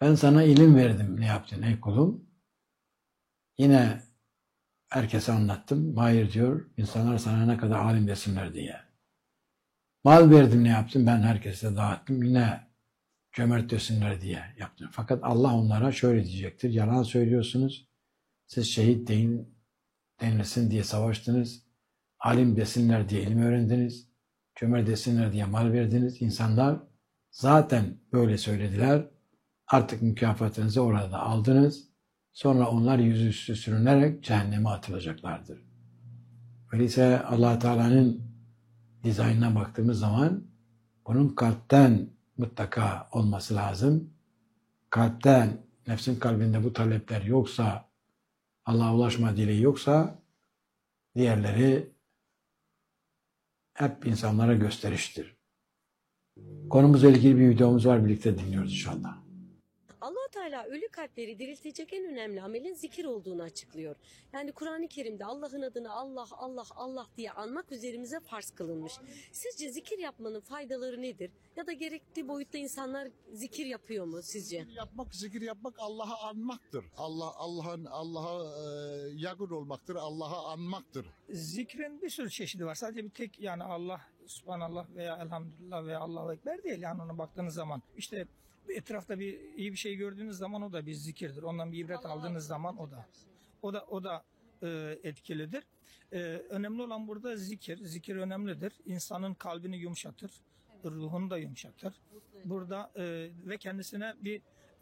Ben sana ilim verdim, ne yaptın ey kulum? Yine herkese anlattım. Hayır diyor, insanlar sana ne kadar alim desinler diye. Mal verdim, ne yaptım? Ben herkese dağıttım. Yine cömert desinler diye yaptım. Fakat Allah onlara şöyle diyecektir. Yalan söylüyorsunuz. Siz şehit denilsin diye savaştınız. Alim desinler diye ilim öğrendiniz. Cömert desinler diye mal verdiniz. İnsanlar zaten böyle söylediler. Artık mükafatınızı orada aldınız. Sonra onlar yüzüstü sürünerek cehenneme atılacaklardır. Öyleyse Allah Teala'nın dizaynına baktığımız zaman bunun kalpten mutlaka olması lazım. Kalpten, nefsin kalbinde bu talepler yoksa, Allah'a ulaşma dileği yoksa, diğerleri hep insanlara gösteriştir. Konumuzla ilgili bir videomuz var, birlikte dinliyoruz inşallah. Allah Teala ölü kalpleri diriltecek en önemli amelin zikir olduğunu açıklıyor. Yani Kur'an-ı Kerim'de Allah'ın adını Allah, Allah, Allah diye anmak üzerimize farz kılınmış. Sizce zikir yapmanın faydaları nedir? Ya da gerekli boyutta insanlar zikir yapıyor mu sizce? Zikir yapmak Allah'ı anmaktır. Allah'a yakın olmaktır, Allah'ı anmaktır. Zikrin bir sürü çeşidi var. Sadece bir tek yani Allah, Subhanallah veya Elhamdülillah veya Allahu Ekber değil. Yani ona baktığınız zaman işte etrafta iyi bir şey gördüğünüz zaman o da bir zikirdir. Ondan bir ibret aldığınız zaman o da etkilidir. Önemli olan burada zikir. Zikir önemlidir. İnsanın kalbini yumuşatır. Ruhunu da yumuşatır. Burada ve kendisine bir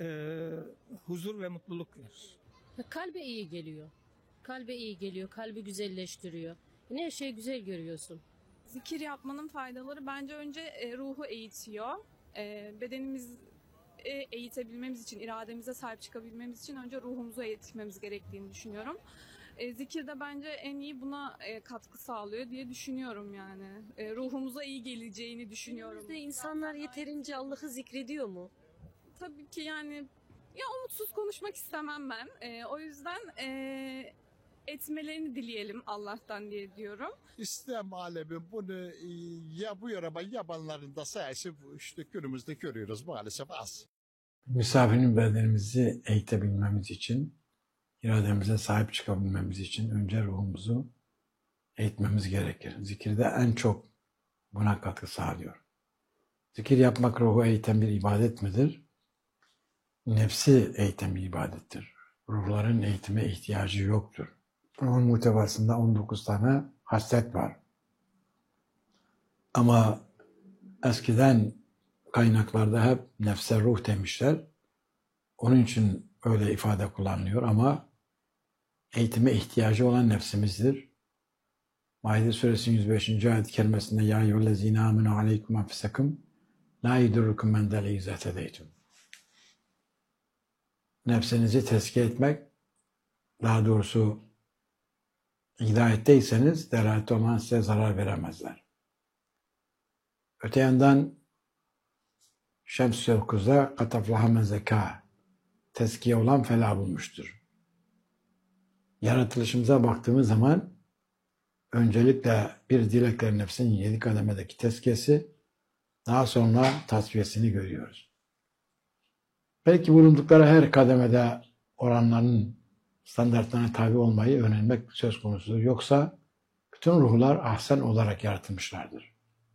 huzur ve mutluluk verir. Kalbe iyi geliyor. Kalbe iyi geliyor. Kalbi güzelleştiriyor. Yine her şeyi güzel görüyorsun. Zikir yapmanın faydaları bence önce ruhu eğitiyor. Bedenimizi eğitebilmemiz için, irademize sahip çıkabilmemiz için önce ruhumuzu eğitmemiz gerektiğini düşünüyorum. Zikir de bence en iyi buna katkı sağlıyor diye düşünüyorum yani. Ruhumuza iyi geleceğini düşünüyorum. Günümüzde insanlar yeterince Allah'ı zikrediyor mu? Tabii ki yani ya umutsuz konuşmak istemem ben. O yüzden etmelerini dileyelim Allah'tan diye diyorum. İslam alemi bunu yapıyor ama yapanların da sayısı işte günümüzde görüyoruz maalesef az. Misafirin bedenimizi eğitebilmemiz için, irademize sahip çıkabilmemiz için önce ruhumuzu eğitmemiz gerekir. Zikirde en çok buna katkı sağlıyor. Zikir yapmak ruhu eğiten bir ibadet midir? Nefsi eğiten bir ibadettir. Ruhların eğitime ihtiyacı yoktur. Ruhun muhtevasında 19 tane haslet var. Ama eskiden kaynaklarda hep nefse ruh demişler. Onun için öyle ifade kullanılıyor ama eğitime ihtiyacı olan nefsimizdir. Maide suresinin 105. ayet-i kerimesinde ya eyyühellezine amenu aleykum enfusekum la yedurrukum men delle izâ tedeytum. Nefsinizi tezkiye etmek, daha doğrusu hidayetteyseniz delalet olan size zarar veremezler. Öte yandan Şems-i 9'da kataflaha men zekâ, tezkiye olan felah bulmuştur. Yaratılışımıza baktığımız zaman öncelikle bir dilekler nefsinin 7 kademedeki tezkiyesi, daha sonra tasfiyesini görüyoruz. Belki bulundukları her kademede oranların standartlarına tabi olmayı öğrenmek söz konusudur. Yoksa bütün ruhlar ahsen olarak yaratılmışlardır.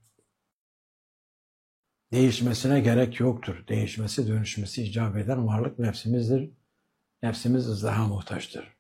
Değişmesine gerek yoktur. Değişmesi, dönüşmesi icap eden varlık nefsimizdir. Nefsimiz ızdıha muhtaçtır.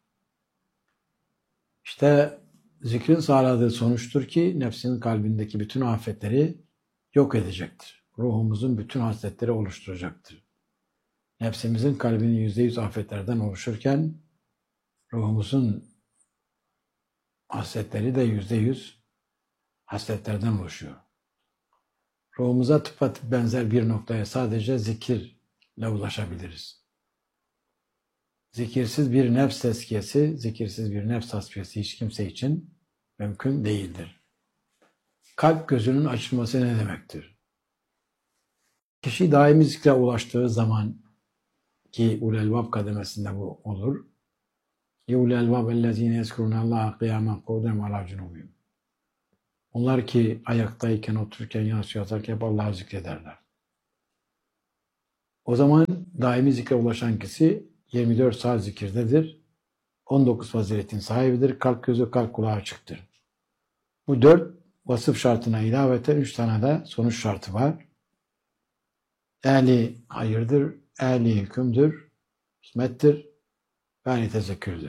İşte zikrin sağladığı sonuçtur ki nefsinin kalbindeki bütün afetleri yok edecektir. Ruhumuzun bütün hasletleri oluşturacaktır. Nefsimizin kalbinin %100 afetlerden oluşurken ruhumuzun hasletleri de %100 hasletlerden oluşuyor. Ruhumuza tıpatıp benzer bir noktaya sadece zikirle ulaşabiliriz. Zikirsiz bir nefs tezkiyesi, zikirsiz bir nefs tasfiyesi hiç kimse için mümkün değildir. Kalp gözünün açılması ne demektir? Kişi daimi zikre ulaştığı zaman ki ulul elbab kademesinde bu olur. Ulul elbab ellezine yezkurunallaha kıyamen kuvden ve ala cunubihim. Onlar ki ayaktayken, otururken, yatarken hep Allah'ı zikrederler. O zaman daimi zikre ulaşan kişi 24 saat zikirdedir. 19 faziletin sahibidir. Kalp gözü, kalp kulağı açıktır. Bu 4 vasıf şartına ilaveten 3 tane de sonuç şartı var. Ehli hayırdır, ehli hükümdür, hikmettir, ehli tezekkürdür.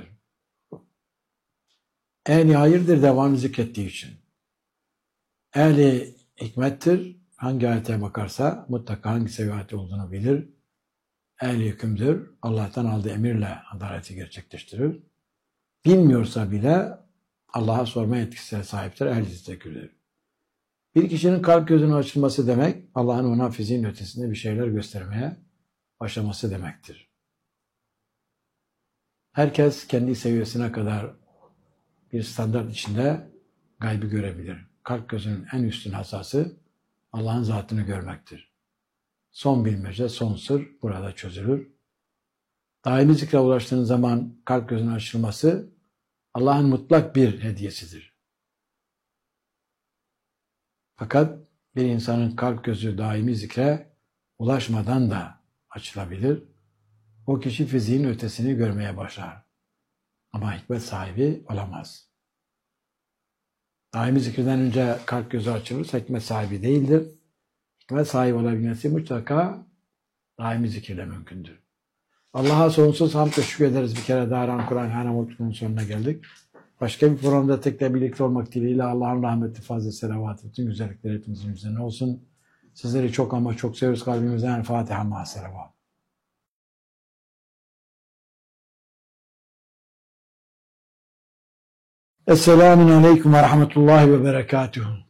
Ehli hayırdır devamlı zikrettiği için. Ehli hikmettir, hangi ayete bakarsa mutlaka hangi seviyeti olduğunu bilir. Ehli hükümdür, Allah'tan aldığı emirle adaleti gerçekleştirir. Bilmiyorsa bile Allah'a sorma yetkisine sahiptir, ehli tezekkürdür. Bir kişinin kalp gözünün açılması demek, Allah'ın ona fiziğin ötesinde bir şeyler göstermeye başlaması demektir. Herkes kendi seviyesine kadar bir standart içinde gaybı görebilir. Kalp gözünün en üstün hasası Allah'ın zatını görmektir. Son bilmece, son sır burada çözülür. Daimi zikre ulaştığınız zaman kalp gözünün açılması Allah'ın mutlak bir hediyesidir. Fakat bir insanın kalp gözü daimi zikre ulaşmadan da açılabilir. O kişi fiziğin ötesini görmeye başlar. Ama hikmet sahibi olamaz. Daimi zikirden önce kalp gözü açılırsa hikmet sahibi değildir. Hikmet sahibi olabilmesi mutlaka daimi zikirle mümkündür. Allah'a sonsuz hamd ve şükür ederiz. Bir kere daha Kur'an Hanım sonuna geldik. Başka bir programda tekrar birlikte olmak dileğiyle Allah'ın rahmeti, fazla selavatı, bütün güzellikler hepimizin üzerine olsun. Sizleri çok ama çok seviyoruz kalbimizden. Fatiha ma selavat. Esselamun aleyküm ve rahmetullahi ve berekatuhu.